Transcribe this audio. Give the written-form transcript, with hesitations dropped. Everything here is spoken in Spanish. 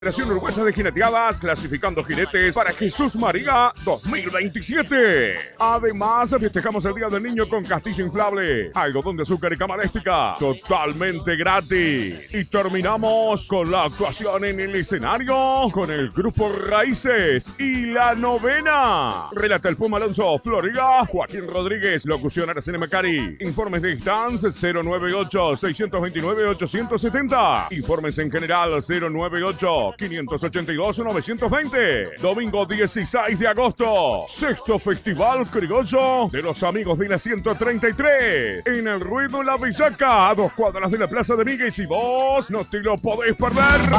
Federación Uruguaya de Jineteadas, clasificando jinetes para Jesús María 2027. Además, festejamos el Día del Niño con castillo inflable, algodón de azúcar y cama elástica, totalmente gratis. Y terminamos con la actuación en el escenario con el grupo Raíces y la novena. Relata el Puma Alonso Florida, Joaquín Rodríguez, locución Aracene Macari. Informes de Stans 098-629-870. Informes en general 098-582-920. Domingo 16 de agosto. Sexto Festival Criollo de los Amigos de la 133. En el Ruido La Villaca, a 2 cuadras de la Plaza de Miguel. Y vos no te lo podés perder.